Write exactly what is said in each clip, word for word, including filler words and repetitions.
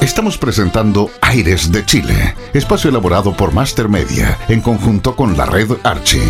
Estamos presentando Aires de Chile, espacio elaborado por Master Media en conjunto con la red Archie.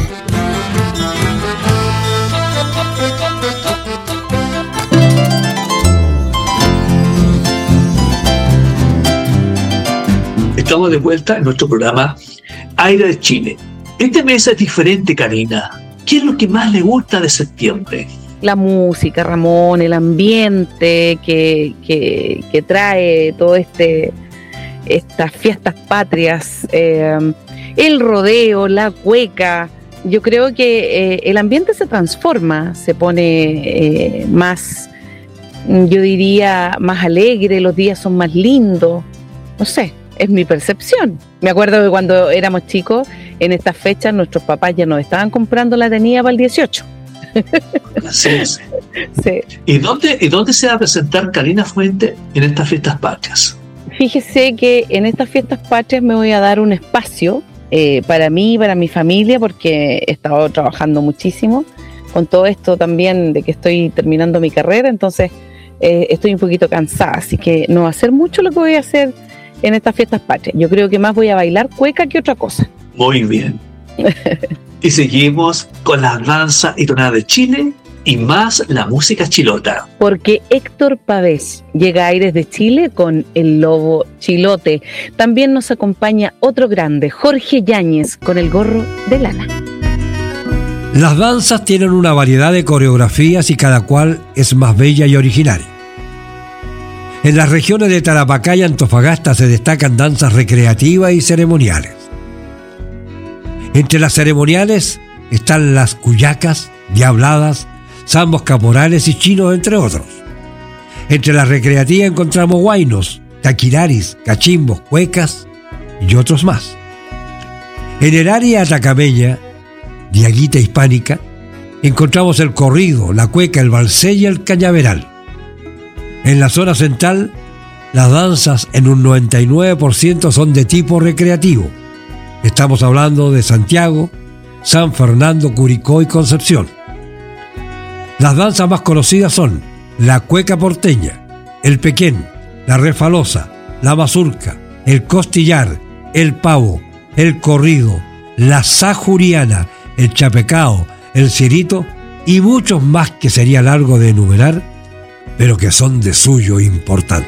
Estamos de vuelta en nuestro programa Aires de Chile. Este mes es diferente, Karina. ¿Qué es lo que más le gusta de septiembre? La música, Ramón, el ambiente que, que, que trae todo este estas fiestas patrias, eh, el rodeo, la cueca. Yo creo que eh, el ambiente se transforma, se pone eh, más, yo diría, más alegre, los días son más lindos, no sé, es mi percepción. Me acuerdo que cuando éramos chicos, en estas fechas, nuestros papás ya nos estaban comprando la tenida para el dieciocho. Así es. Sí. ¿Y dónde, ¿Y dónde se va a presentar Karina Fuentes en estas fiestas patrias? Fíjese que en estas fiestas patrias me voy a dar un espacio eh, para mí y para mi familia, porque he estado trabajando muchísimo con todo esto también de que estoy terminando mi carrera, entonces eh, estoy un poquito cansada, así que no va a ser mucho lo que voy a hacer en estas fiestas patrias. Yo creo que más voy a bailar cueca que otra cosa. Muy bien. Y seguimos con la danza y tonada de Chile y más la música chilota. Porque Héctor Pavés llega a Aires de Chile con El Lobo Chilote. También nos acompaña otro grande, Jorge Yáñez, con El Gorro de Lana. Las danzas tienen una variedad de coreografías y cada cual es más bella y original. En las regiones de Tarapacá y Antofagasta se destacan danzas recreativas y ceremoniales. Entre las ceremoniales están las cuyacas, diabladas, zambos caporales y chinos, entre otros. Entre las recreativas encontramos huaynos, taquiraris, cachimbos, cuecas y otros más. En el área atacameña, diaguita hispánica, encontramos el corrido, la cueca, el valsé y el cañaveral. En la zona central, las danzas en un noventa y nueve por ciento son de tipo recreativo. Estamos hablando de Santiago, San Fernando, Curicó y Concepción. Las danzas más conocidas son la cueca porteña, el pequén, la refalosa, la mazurca, el costillar, el pavo, el corrido, la sajuriana, el chapecao, el cirito y muchos más que sería largo de enumerar, pero que son de suyo importante.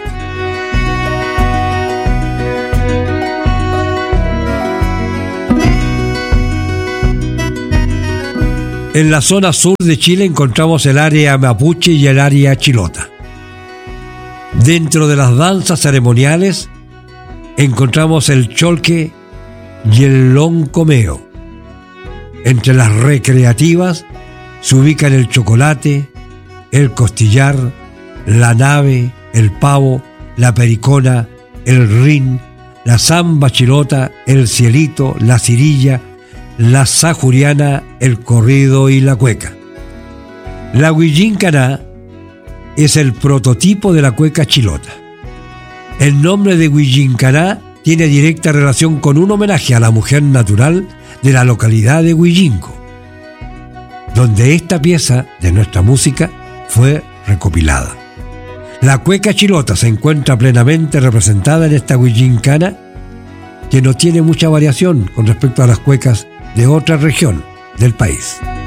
En la zona sur de Chile encontramos el área mapuche y el área chilota. Dentro de las danzas ceremoniales encontramos el cholque y el loncomeo. Entre las recreativas se ubican el chocolate, el costillar, la nave, el pavo, la pericona, el rin, la zamba chilota, el cielito, la cirilla, la sajuriana, el corrido y la cueca. La huillincaná es el prototipo de la cueca chilota. El nombre de huillincaná tiene directa relación con un homenaje a la mujer natural de la localidad de Huillinco, donde esta pieza de nuestra música fue recopilada. La cueca chilota se encuentra plenamente representada en esta huillincaná, que no tiene mucha variación con respecto a las cuecas de otra región del país.